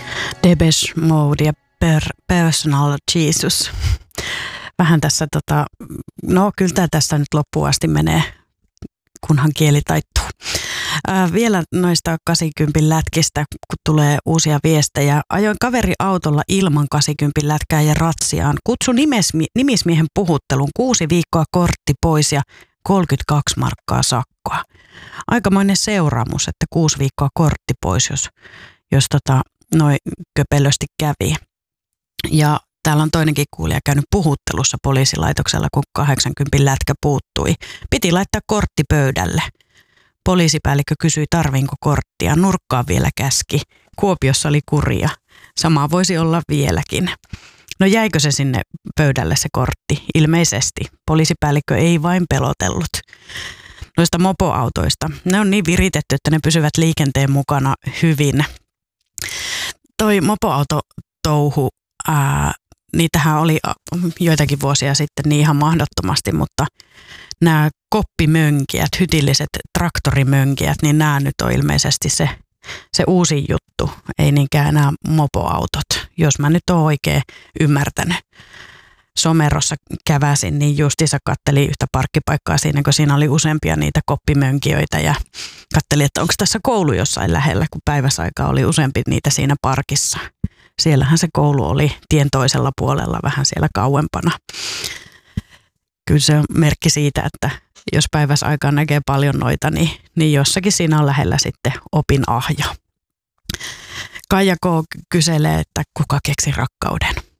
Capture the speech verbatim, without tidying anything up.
Depeche Mode ja per, Personal Jesus. Vähän tässä, tota, no kyllä tämä tässä nyt loppuun asti menee, kunhan kieli taittuu. Ää, vielä noista kahdeksankymmentä lätkistä, kun tulee uusia viestejä. Ajoin kaveriautolla ilman kahdeksankymmentä lätkää ja ratsiaan. Kutsu nimismie- nimismiehen puhuttelun, kuusi viikkoa kortti pois ja kolmekymmentäkaksi markkaa sakkoa. Aikamoinen seuraamus, että kuusi viikkoa kortti pois, jos, jos tota, noin köpelösti kävi. Ja täällä on toinenkin kuulija käynyt puhuttelussa poliisilaitoksella, kun kahdeksankymmentä lätkä puuttui. Piti laittaa kortti pöydälle. Poliisipäällikkö kysyi, tarviinko korttia. Nurkkaan vielä käski. Kuopiossa oli kuria. Samaa voisi olla vieläkin. No jäikö se sinne pöydälle se kortti? Ilmeisesti. Poliisipäällikkö ei vain pelotellut. Noista mopoautoista. Ne on niin viritetty, että ne pysyvät liikenteen mukana hyvin. Toi mopoautotouhu, ää, niitähän oli joitakin vuosia sitten niin ihan mahdottomasti, mutta nämä koppimönkijät, hytilliset traktorimönkijät, niin nämä nyt on ilmeisesti se, se uusi juttu, ei niinkään enää mopoautot, jos mä nyt oon oikein ymmärtänyt. Somerossa käväsin, niin justiinsa kattelin yhtä parkkipaikkaa siinä, kun siinä oli useampia niitä koppimönkijöitä ja kattelin, että onko tässä koulu jossain lähellä, kun päiväsaikaa oli useampi niitä siinä parkissa. Siellähän se koulu oli tien toisella puolella, vähän siellä kauempana. Kyllä se on merkki siitä, että jos päiväsaikaan näkee paljon noita, niin, niin jossakin siinä on lähellä sitten opinahjo. Kaija K. kyselee, että kuka keksi rakkauden.